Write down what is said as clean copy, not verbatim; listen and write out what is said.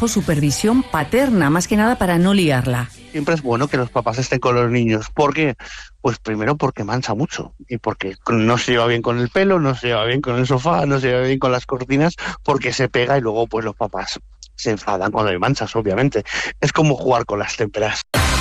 bajo supervisión paterna, más que nada para no liarla. Siempre es bueno que los papás estén con los niños. ¿Por qué? Pues primero porque mancha mucho y porque no se lleva bien con el pelo, no se lleva bien con el sofá, no se lleva bien con las cortinas, porque se pega y luego pues los papás se enfadan cuando hay manchas, obviamente. Es como jugar con las témperas.